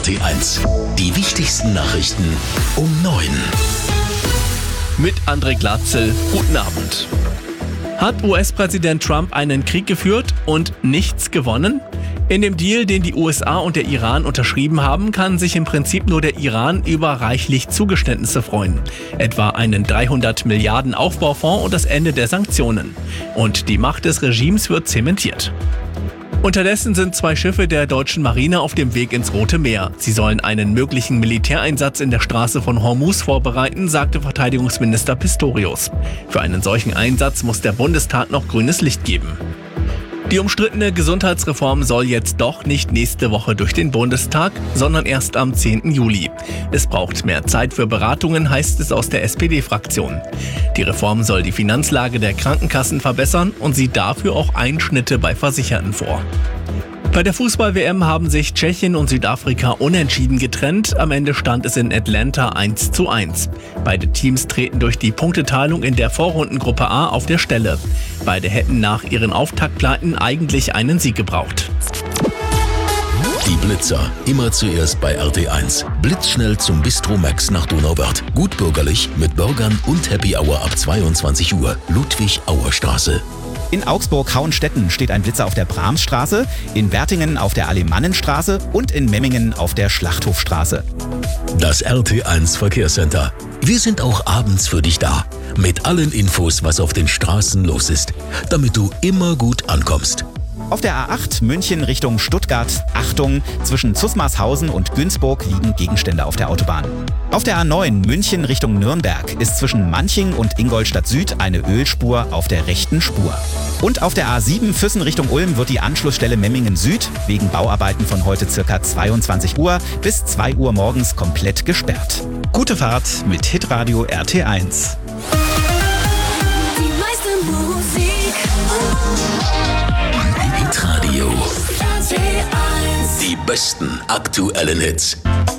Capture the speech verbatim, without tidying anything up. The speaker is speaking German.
T eins. Die wichtigsten Nachrichten um neun. Mit André Glatzel. Guten Abend. Hat U S-Präsident Trump einen Krieg geführt und nichts gewonnen? In dem Deal, den die U S A und der Iran unterschrieben haben, kann sich im Prinzip nur der Iran über reichlich Zugeständnisse freuen. Etwa einen dreihundert Milliarden Aufbaufonds und das Ende der Sanktionen. Und die Macht des Regimes wird zementiert. Unterdessen sind zwei Schiffe der deutschen Marine auf dem Weg ins Rote Meer. Sie sollen einen möglichen Militäreinsatz in der Straße von Hormuz vorbereiten, sagte Verteidigungsminister Pistorius. Für einen solchen Einsatz muss der Bundestag noch grünes Licht geben. Die umstrittene Gesundheitsreform soll jetzt doch nicht nächste Woche durch den Bundestag, sondern erst am zehnten Juli. Es braucht mehr Zeit für Beratungen, heißt es aus der S P D-Fraktion. Die Reform soll die Finanzlage der Krankenkassen verbessern und sieht dafür auch Einschnitte bei Versicherten vor. Bei der Fußball-W M haben sich Tschechien und Südafrika unentschieden getrennt. Am Ende stand es in Atlanta eins zu eins. Beide Teams treten durch die Punkteteilung in der Vorrundengruppe A auf der Stelle. Beide hätten nach ihren Auftaktpleiten eigentlich einen Sieg gebraucht. Die Blitzer, immer zuerst bei R T eins. Blitzschnell zum Bistro Max nach Donauwörth. Gut bürgerlich mit Burgern und Happy Hour ab zweiundzwanzig Uhr. Ludwig-Auer-Straße. In Augsburg-Hauenstetten steht ein Blitzer auf der Brahmsstraße, in Wertingen auf der Alemannenstraße und in Memmingen auf der Schlachthofstraße. Das R T eins Verkehrscenter. Wir sind auch abends für dich da. Mit allen Infos, was auf den Straßen los ist, damit du immer gut ankommst. Auf der A acht München Richtung Stuttgart, Achtung, zwischen Zusmarshausen und Günzburg liegen Gegenstände auf der Autobahn. Auf der A neun München Richtung Nürnberg ist zwischen Manching und Ingolstadt Süd eine Ölspur auf der rechten Spur. Und auf der A sieben Füssen Richtung Ulm wird die Anschlussstelle Memmingen Süd wegen Bauarbeiten von heute ca. zweiundzwanzig Uhr bis zwei Uhr morgens komplett gesperrt. Gute Fahrt mit Hitradio R T eins. Die meiste Musik. Hitradio. R T eins. Die besten aktuellen Hits.